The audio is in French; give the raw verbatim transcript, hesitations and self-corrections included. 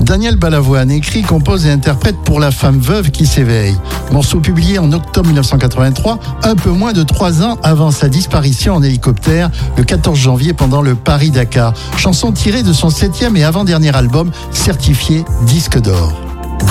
Daniel Balavoine écrit, compose et interprète Pour la femme veuve qui s'éveille. Morceau publié en octobre dix-neuf cent quatre-vingt-trois, un peu moins de trois ans avant sa disparition en hélicoptère le quatorze janvier pendant le Paris-Dakar. Chanson tirée de son septième et avant-dernier album certifié disque d'or.